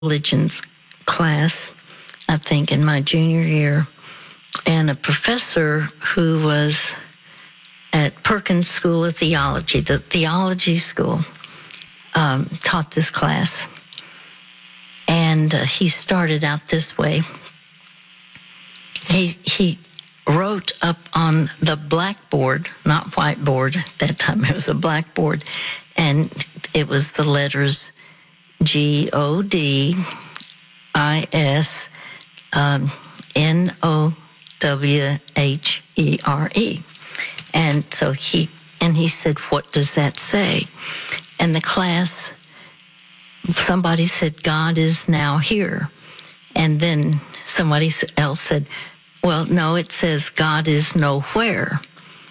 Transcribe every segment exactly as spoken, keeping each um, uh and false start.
religions class, I think, in my junior year, and a professor who was at Perkins School of Theology, the theology school, um, taught this class. And uh, he started out this way. He he wrote up on the blackboard, not whiteboard, at that time it was a blackboard, and it was the letters G O D I S um, N O W H E R E. And so he, and he said, what does that say? And the class, somebody said, God is now here. And then somebody else said, well, no, it says God is nowhere.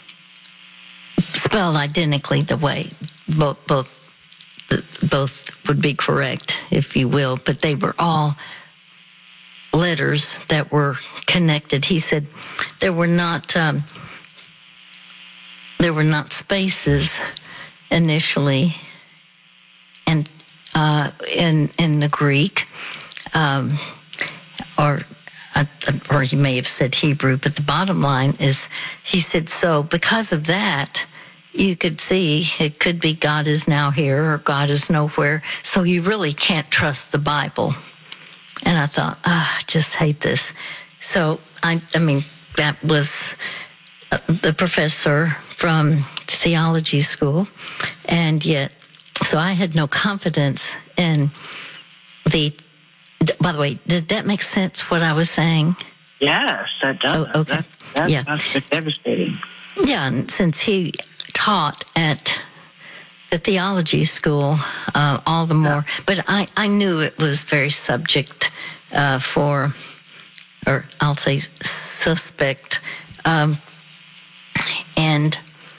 Spelled identically the way both, both, both would be correct, if you will, but they were all letters that were connected. He said there were not, um, there were not spaces initially, and uh, in in the Greek, um, or uh, or he may have said Hebrew, but the bottom line is, he said, so because of that, you could see it could be God is now here or God is nowhere. So you really can't trust the Bible. And I thought, ah, oh, I just hate this. So I, I mean, that was uh, the professor from theology school, and yet, so I had no confidence in the. By the way, did that make sense? What I was saying? Yes, that does. Oh, okay. That, that, yeah, that's devastating. Yeah, and since he taught at the theology school, uh, all the more. Yeah. But I, I knew it was very subject uh, for, or I'll say suspect, um, and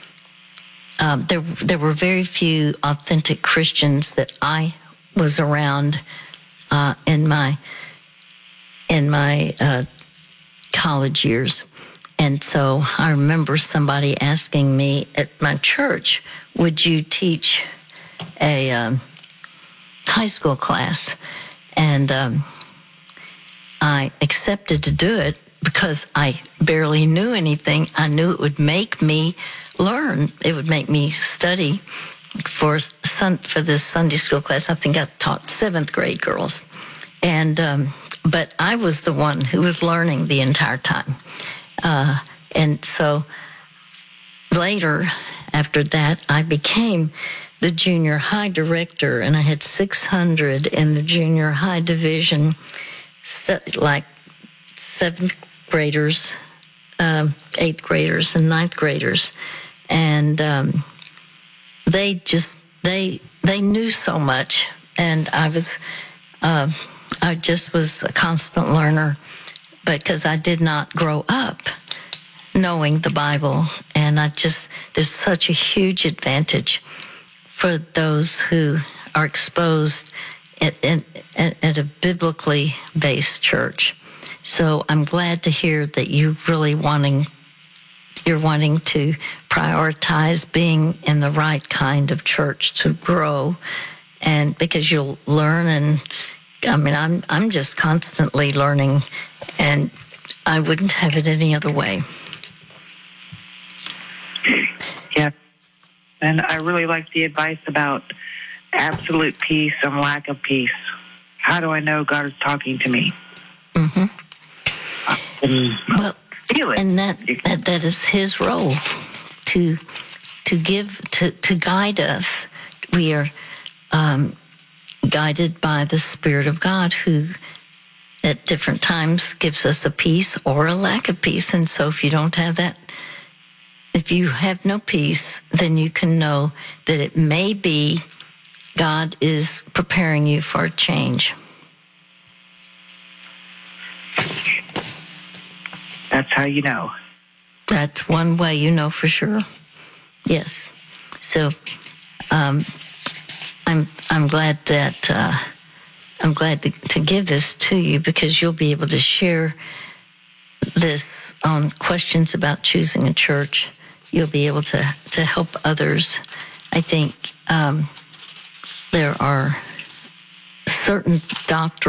um, there there were very few authentic Christians that I was around uh, in my in my uh, college years. And so I remember somebody asking me at my church, would you teach a um, high school class? And um, I accepted to do it because I barely knew anything. I knew it would make me learn. It would make me study for sun, for this Sunday school class. I think I taught seventh grade girls. And um, but I was the one who was learning the entire time. Uh, and so later, after that, I became the junior high director, and I had six hundred in the junior high division, so, like seventh graders, um, eighth graders, and ninth graders. And um, they just, they, they knew so much, and I was, uh, I just was a constant learner. Because I did not grow up knowing the Bible. And I just, there's such a huge advantage for those who are exposed at, at, at a biblically based church. So I'm glad to hear that you really wanting, you're wanting to prioritize being in the right kind of church to grow. And because you'll learn, and I mean, I'm, I'm just constantly learning, and I wouldn't have it any other way. Yeah. And I really like the advice about absolute peace and lack of peace. How do I know God is talking to me? Mm-hmm. I well, feel it. And that, that that is his role, to to give, to, to guide us. We are um, guided by the Spirit of God, who at different times gives us a peace or a lack of peace. And so if you don't have that, if you have no peace, then you can know that it may be God is preparing you for a change. That's how you know. That's one way you know for sure. Yes. So um, I'm I'm glad that uh, I'm glad to, to give this to you, because you'll be able to share this on questions about choosing a church. You'll be able to, to help others. I think um, there are certain doctrine